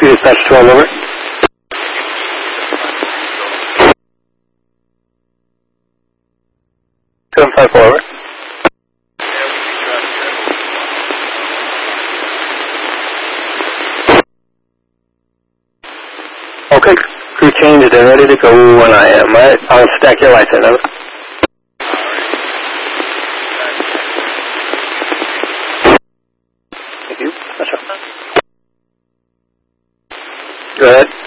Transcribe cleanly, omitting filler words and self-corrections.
Speed dispatch 12, over. Seven 54, over. Okay, crew changed and ready to go when I am, right? I'll stack your lights in, over. Thank you. That's right. Go ahead.